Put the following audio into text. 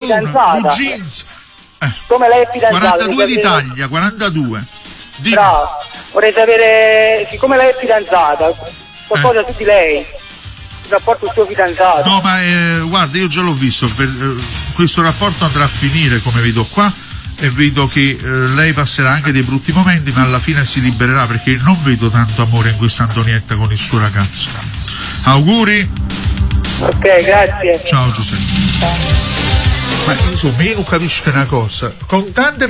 fidanzata. Blue jeans. Come lei è fidanzata? 42 d'Italia, 42. Dimmi. Bravo. Vorrei sapere, siccome lei è fidanzata, qualcosa su di lei, il rapporto del suo fidanzato. No, ma guarda, io già l'ho visto, questo rapporto andrà a finire, come vedo qua, e vedo che lei passerà anche dei brutti momenti, ma alla fine si libererà, perché non vedo tanto amore in questa Antonietta con il suo ragazzo. Auguri. Ok, grazie. Ciao Giuseppe. Ma insomma, io non capisco una cosa, con tante